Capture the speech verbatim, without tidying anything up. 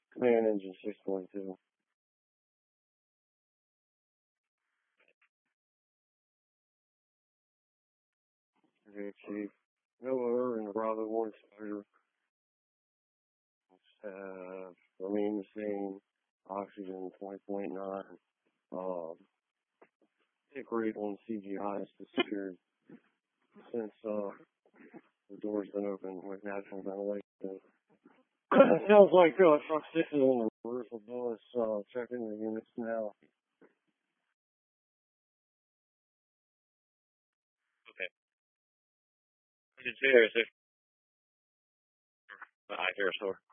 Command engine six point two. Okay, Chief. No error in the Bravo one exposure. Uh, remain the same. Oxygen twenty point nine. Um, tick rate on C G I has disappeared since uh, the door's been open with natural ventilation. Sounds like uh, truck six is on the roof above us. Uh, checking the units now. Okay. Did you hear us? I hear us, sir.